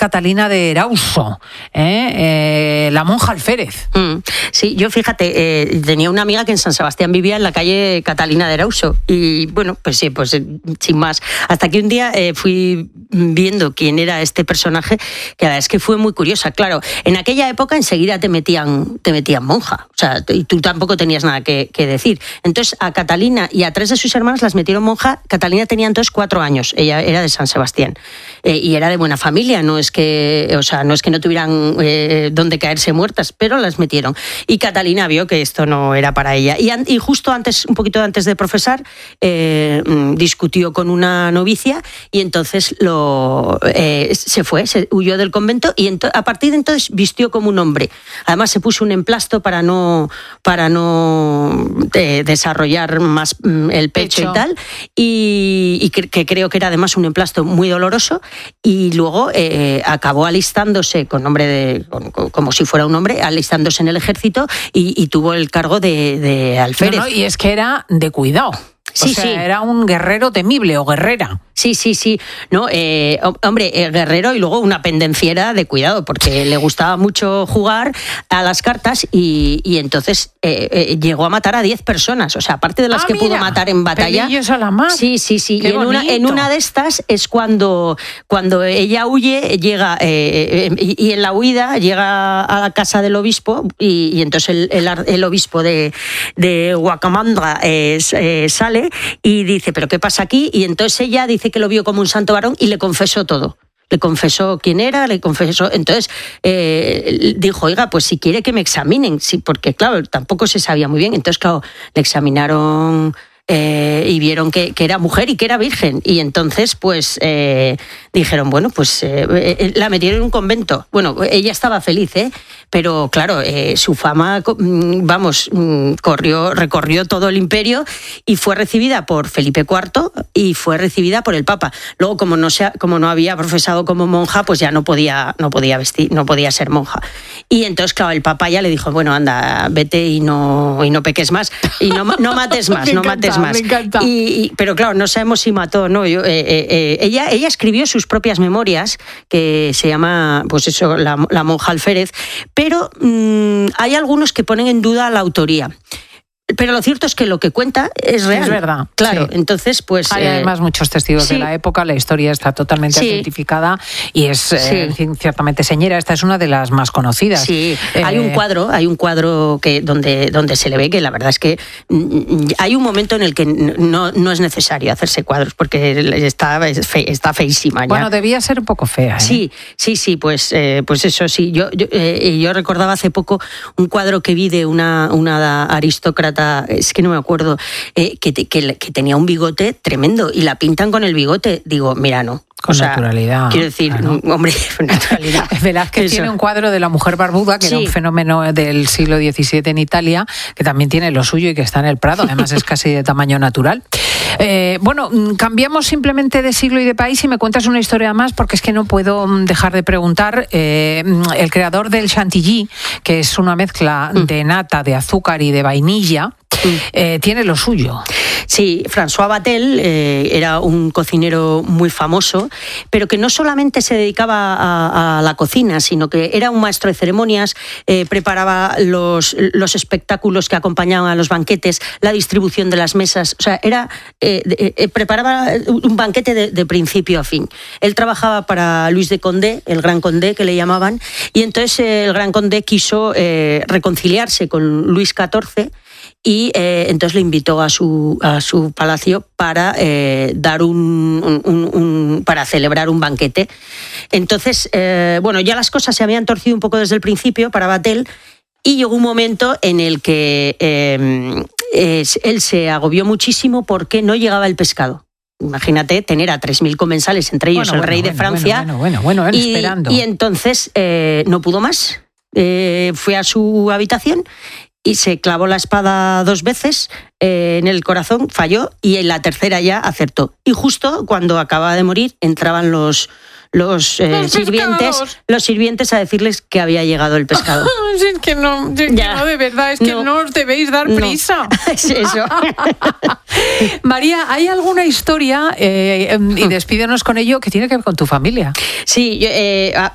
Catalina de Erauso, la monja alférez. Sí, yo fíjate, tenía una amiga que en San Sebastián vivía en la calle Catalina de Erauso y bueno, pues sí, pues sin más. Hasta que un día fui viendo quién era este personaje, que la verdad es que fue muy curiosa. Claro, en aquella época enseguida te metían monja, o sea, y tú tampoco tenías nada que decir. Entonces a Catalina y a 3 de sus hermanas las metieron monja. Catalina tenía entonces 4 años, ella era de San Sebastián y era de buena familia, no es que no tuvieran donde caerse muertas, pero las metieron. Y Catalina vio que esto no era para ella. Y justo antes, un poquito antes de profesar, discutió con una novicia y entonces se huyó del convento y a partir de entonces vistió como un hombre. Además se puso un emplasto para no desarrollar más el pecho y tal, y que creo que era además un emplasto muy doloroso, y luego acabó alistándose como si fuera un hombre, alistándose en el ejército y tuvo el cargo de alférez. Y es que era de cuidado. Sí, era un guerrero temible o guerrera. Sí. No, guerrero y luego una pendenciera de cuidado, porque le gustaba mucho jugar a las cartas y entonces llegó a matar a 10 personas. O sea, aparte de las que pudo matar en batalla. A la mar. Sí. Y en una de estas es cuando ella huye, llega y en la huida llega a la casa del obispo y entonces el obispo de Huacamandra sale y dice, ¿pero qué pasa aquí? Y entonces ella dice que lo vio como un santo varón y le confesó todo. Le confesó quién era, le confesó. Entonces dijo, oiga, pues si quiere que me examinen, sí, porque claro, tampoco se sabía muy bien. Entonces, claro, le examinaron y vieron que era mujer y que era virgen. Y entonces, pues dijeron, bueno, pues la metieron en un convento. Bueno, ella estaba feliz, pero claro, su fama, recorrió todo el imperio y fue recibida por Felipe IV y fue recibida por el Papa. Luego, como no había profesado como monja, pues ya no podía ser monja. Y entonces, claro, el Papa ya le dijo, bueno, anda, vete y no peques más y no mates más, no mates más. Me encanta. Pero claro, no sabemos si mató o no. Ella escribió sus propias memorias, que se llama, pues eso, la monja alférez, pero hay algunos que ponen en duda la autoría. Pero lo cierto es que lo que cuenta es real. Es verdad. Claro, sí. Entonces, pues... Hay además muchos testigos de la época, la historia está totalmente identificada y es ciertamente señera. Esta es una de las más conocidas. Sí, hay un cuadro que donde se le ve que la verdad es que hay un momento en el que no es necesario hacerse cuadros porque está feísima ya. Bueno, debía ser un poco fea. Sí, pues eso sí. Yo recordaba hace poco un cuadro que vi de una aristócrata, es que no me acuerdo, que tenía un bigote tremendo y la pintan con el bigote. Digo, mira, no. Con naturalidad. Quiero decir, hombre, con naturalidad. Velázquez tiene un cuadro de la mujer barbuda, que era un fenómeno del siglo XVII en Italia, que también tiene lo suyo y que está en el Prado, además es casi de tamaño natural. Bueno, cambiamos simplemente de siglo y de país y me cuentas una historia más, porque es que no puedo dejar de preguntar. El creador del chantilly, que es una mezcla de nata, de azúcar y de vainilla, tiene lo suyo. Sí, François Vatel era un cocinero muy famoso, pero que no solamente se dedicaba a la cocina, sino que era un maestro de ceremonias, preparaba los espectáculos que acompañaban a los banquetes, la distribución de las mesas, o sea, preparaba un banquete de principio a fin. Él trabajaba para Luis de Condé, el Gran Condé que le llamaban, y entonces el Gran Condé quiso reconciliarse con Luis XIV y entonces le invitó a su palacio para para celebrar un banquete. Entonces, ya las cosas se habían torcido un poco desde el principio para Vatel y llegó un momento en el que él se agobió muchísimo porque no llegaba el pescado. Imagínate tener a 3.000 comensales, entre ellos el rey de Francia. Esperando. Y entonces no pudo más. Fue a su habitación y se clavó la espada 2 veces en el corazón, falló, y en la tercera ya acertó. Y justo cuando acababa de morir entraban los sirvientes a decirles que había llegado el pescado. Es que no, de verdad, es que no os debéis dar prisa. Es eso. María, ¿hay alguna historia, y despídenos con ello, que tiene que ver con tu familia? Sí,